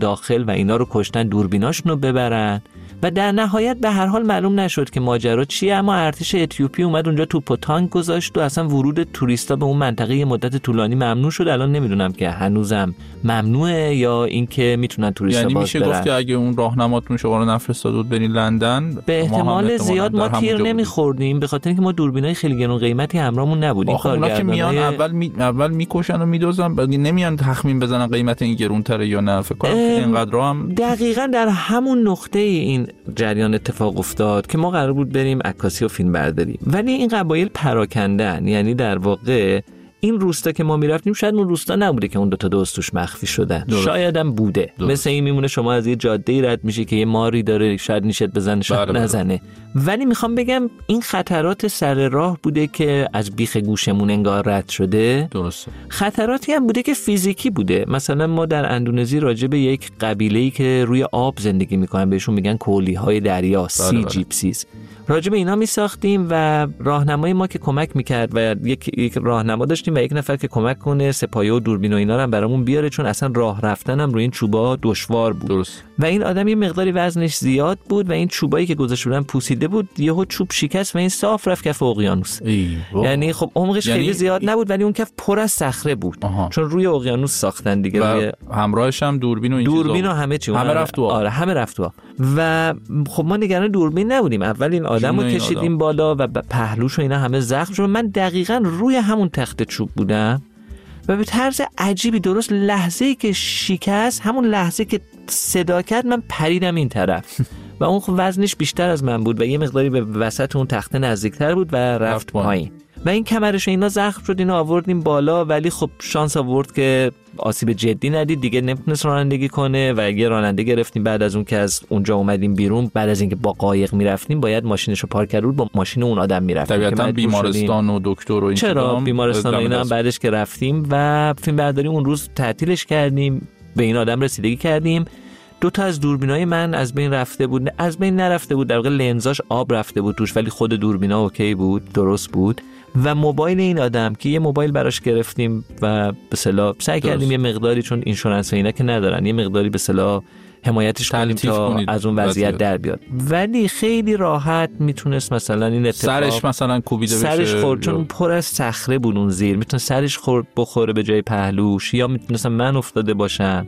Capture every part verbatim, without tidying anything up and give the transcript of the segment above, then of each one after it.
داخل و اینا رو کشتن دوربیناشون رو ببرن و در نهایت به هر حال معلوم نشد که ماجرا چیه، اما ارتش اتیوپی اومد اونجا توپ و تانک گذاشت و اصلا ورود توریستا به اون منطقه یه مدت طولانی ممنوع شد. الان نمیدونم که هنوزم ممنوعه یا اینکه میتونن توریستا یعنی باز میشه برن. گفت که اگه اون راهنماتون شما رو نفرستاد بود برین لندن، به احتمال زیاد ما تیر نمیخوردیم به خاطر اینکه ما دوربینای خیلی گرون قیمتی همراهمون نبود. این کارگردانای که میان اول می... اول میکشن و میدوزن، بعد نمیان تخمین بزنن قیمت این گرونتره یا نه. فکر کنم اینقدر هم دقیقاً در همون نقطه این جریان اتفاق افتاد که ما قرار بود بریم عکاسی و فیلم برداری، ولی این قبایل پراکندن. یعنی در واقع این روستا که ما میرفتیم شاید اون روستا نبوده که اون دو تا دوست توش مخفی شدن، شاید هم بوده. درست. مثل این میمونه شما از یه جاده‌ای رد میشه که یه ماری داره، شاید نیشت بزنه شاید بره نزنه بره. ولی میخوام بگم این خطرات سر راه بوده که از بیخ گوشمون انگار رد شده. درسته. خطراتی هم بوده که فیزیکی بوده. مثلا ما در اندونزی راجع به یک قبیله‌ای که روی آب زندگی میکنن بهشون میگن کولی‌های دریا، سی جیپسیز، راجع به اینا میساختیم و راهنمای ما که کمک میکرد و یک یک راهنما داشتیم و یک نفر که کمک کنه سپایه و دوربین و اینا رو هم برامون بیاره، چون اصلا راه رفتن هم روی این چوبا دشوار بود. درست. و این آدم یه مقداری وزنش زیاد بود و این چوبایی که گذاشته بودن پوسیده بود، یهو چوب شکست و این صاف رفت کف اقیانوس. یعنی خب عمقش یعنی... خیلی زیاد نبود ولی اون کف پر از صخره بود. آها. چون روی اقیانوس ساختن دیگه. روی همراهش هم دوربین و این چیزا دوربین و همه چی همه رفت تو. آره همه رفت تو. و خب ما نگران دوربین نبودیم. اول این آدمو کشیدیم آدم. بالا و پهلوش و اینا همه زخم شد. من دقیقاً روی همون تخت چوب بودم و به طرز عجیبی درست لحظه‌ای که شکست، همون لحظه که صدا کرد، من پریدم این طرف و اون خب وزنش بیشتر از من بود و یه مقداری به وسط اون تخته نزدیکتر بود و رفت پایین و این کمرش اینا زخم شد. اینا آوردیم بالا ولی خب شانس آورد که آسیب جدی ندید، دیگه نمیتونست رانندگی کنه و یه راننده گرفتیم. بعد از اون که از اونجا اومدیم بیرون، بعد از اینکه با قایق میرفتیم باید ماشینشو پارک کرد بود، با ماشین اون آدم میرفتیم. طبیعتاً بیمارستان و دکتر و این چرا بیمارستان و اینا هم بعدش که رفتیم و فیلم برداری اون روز تعطیلش کردیم، به این آدم رسیدگی کردیم. دو تا از دوربینای من از بین رفته بود، از بین نرفته بود، در واقع لنزاش آب رفته بود توش، ولی خود دوربینا اوکی بود، درست بود. و موبایل این آدم که یه موبایل براش گرفتیم و به اصطلاح سعی کردیم یه مقداری، چون اینشورنس و اینا که ندارن، یه مقداری به اصطلاح حمایتش کنیم تا از اون وضعیت در بیاد. ولی خیلی راحت میتونست مثلا این اتفاق سرش مثلا کوبیده بشه، سرش خورد چون پر از صخره بود اون زیر، میتونه سرش خورد بخوره به جای پهلوش، یا میتونستم من افتاده باشم.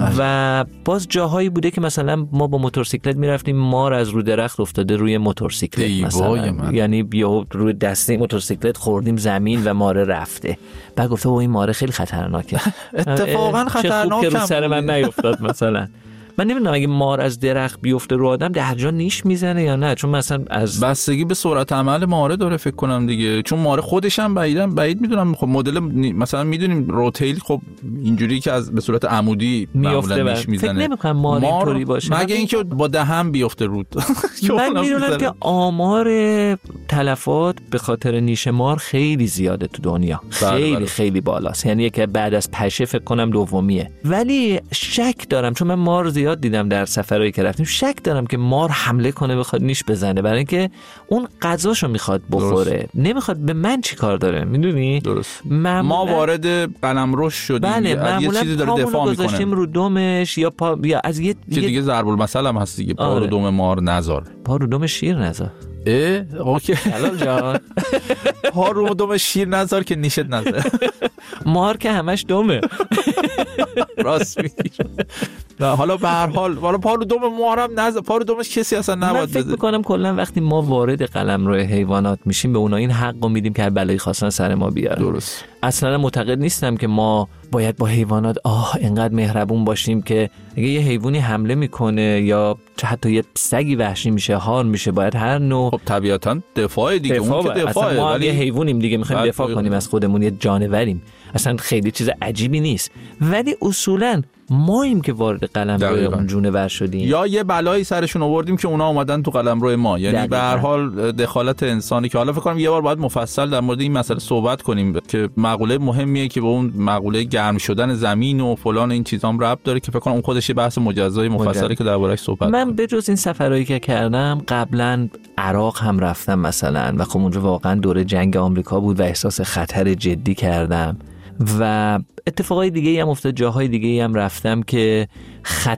و باز جاهایی بوده که مثلا ما با موتورسیکلت میرفتیم، مار از رو درخت افتاده روی موتورسیکلت مثلا، یعنی بیا روی دسته موتورسیکلت خوردیم زمین و ماره رفته. بعد گفته او این ماره خیلی خطرناکه. اتفاقا خطرناکه که رو سر من نیفتاد مثلا. من نمیدونم اگه مار از درخت بیفته رو آدم در جا نیش میزنه یا نه، چون مثلا از بستگی به سرعت عمل ماره داره فکر کنم دیگه، چون ماره خودش هم بعیدم بعید میدونم. خب مدل مثلا میدونیم روتیل خب اینجوری که از به صورت عمودی معمولا نیش میزنه، فکر نمیکنم مار اینطوری باشه، مگه اینکه با دهن بیفته رود. من میدونم که آمار تلفات به خاطر نیش مار خیلی زیاده تو دنیا، خیلی بله. خیلی بالاست، یعنی که بعد از پشه فکر کنم دومیه. ولی شک دارم، چون من مار زیاد دیدم در سفرهایی که رفتیم، شک دارم که مار حمله کنه بخواد نیش بزنه، برای اینکه اون غذاشو میخواد بخوره، درست. نمیخواد به من چی کار داره، میدونی؟ درست. ما وارد قلمرو شدیم، بله از یه چیزی داره دفاع میکنه، گذاشتیم رو دمش یا پا یا از یه چیز دیگه ضرب المثل هم هست دیگه، پا آره. رو دم مار نذار، پا رو دم شیر نذار. اه اوکی حلال جان. پا رو دم شیر نذار که نیشت نذار. مار که همش دمه. راست میگی. حالا به هر حال حالا پا رو دم مارم نذار، پا رو دمش کسی اصلا نباید بزنه. من فکر می‌کنم کلا وقتی ما وارد قلمرو حیوانات میشیم به اونا این حقو میدیم که هر بلایی خواستن سر ما بیارن. درست. اصلا معتقد نیستم که ما باید با حیوانات آه اینقدر مهربون باشیم که اگه یه حیوانی حمله میکنه یا حتی یه سگی وحشی میشه، هار میشه، باید هر نوع خب طبیعتاً دفاع دیگه، دفاع اون که دفاعه، ما ولی یه حیوانیم دیگه، میخوایم دفاع کنیم کنیم از خودمون، یه جانوریم، اصلا خیلی چیز عجیبی نیست. ولی اصولاً ماییم که وارد قلمرو اون جونور شدیم، یا یه بلایی سرشون آوردیم که اونا اومدن تو قلمرو ما، یعنی به هر حال دخالت انسانی که حالا فکر کنم یه بار باید مفصل در مورد این مسئله صحبت کنیم که مقوله مهمیه که به اون مقوله گرم شدن زمین و فلان این چیزام ربط داره که فکر کنم اون خودش یه بحث مجزای مفصلی که درباره‌اش صحبت. من به جز این سفرهایی که کردم قبلا عراق هم رفتم مثلا و خب اونجا واقعا دوره جنگ آمریکا بود و احساس خطر جدی کردم و اتفاقای دیگه هم افتاد، جاهای دیگه هم رفتم که